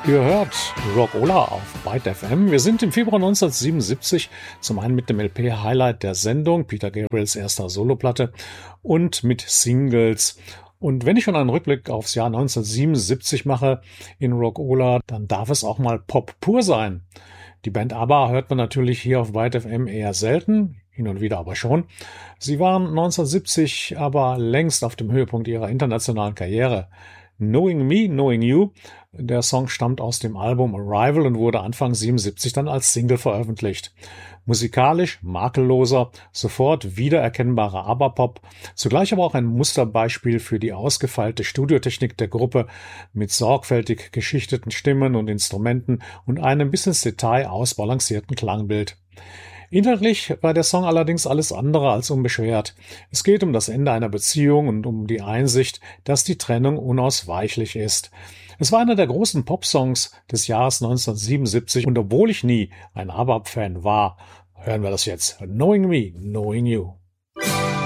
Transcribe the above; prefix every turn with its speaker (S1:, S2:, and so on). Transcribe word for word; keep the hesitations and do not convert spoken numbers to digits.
S1: Ihr hört Rock'n'Rolla auf Byte F M. Wir sind im Februar neunzehnhundertsiebenundsiebzig, zum einen mit dem L P-Highlight der Sendung, Peter Gabriels erster Soloplatte, und mit Singles. Und wenn ich schon einen Rückblick aufs Jahr neunzehnhundertsiebenundsiebzig mache in Rock'n'Rolla, dann darf es auch mal Pop pur sein. Die Band ABBA hört man natürlich hier auf Byte F M eher selten, hin und wieder aber schon. Sie waren neunzehnhundertsiebzig aber längst auf dem Höhepunkt ihrer internationalen Karriere. Knowing Me, Knowing You. Der Song stammt aus dem Album Arrival und wurde Anfang siebenundsiebzig dann als Single veröffentlicht. Musikalisch makelloser, sofort wiedererkennbarer ABBA-Pop, zugleich aber auch ein Musterbeispiel für die ausgefeilte Studiotechnik der Gruppe mit sorgfältig geschichteten Stimmen und Instrumenten und einem bis ins Detail ausbalancierten Klangbild. Inhaltlich war der Song allerdings alles andere als unbeschwert. Es geht um das Ende einer Beziehung und um die Einsicht, dass die Trennung unausweichlich ist. Es war einer der großen Popsongs des Jahres neunzehnhundertsiebenundsiebzig und obwohl ich nie ein ABBA-Fan war, hören wir das jetzt. Knowing Me, Knowing You.